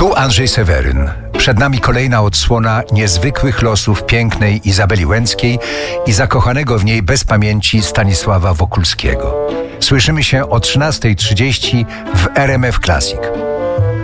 Tu Andrzej Seweryn. Przed nami kolejna odsłona niezwykłych losów pięknej Izabeli Łęckiej i zakochanego w niej bez pamięci Stanisława Wokulskiego. Słyszymy się o 13:30 w RMF Classic.